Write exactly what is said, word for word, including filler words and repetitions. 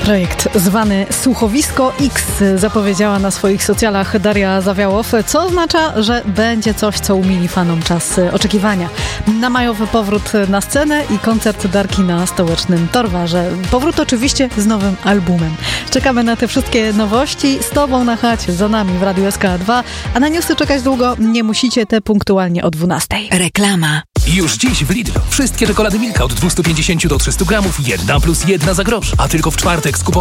Projekt zwany Słuchowisko X zapowiedziała na swoich socjalach Daria Zawiałow, co oznacza, że będzie coś, co umili fanom czas oczekiwania. Na majowy powrót na scenę i koncert Darki na stołecznym Torwarze. Powrót oczywiście z nowym albumem. Czekamy na te wszystkie nowości. Z Tobą na chacie, za nami w Radiu S K dwa, a na newsy czekać długo nie musicie, te punktualnie o dwunastej. Reklama. Już dziś w Lidlu wszystkie czekolady Milka od dwieście pięćdziesiąt do trzystu gramów, jedna plus jedna za grosz. A tylko w czwartek z kuponem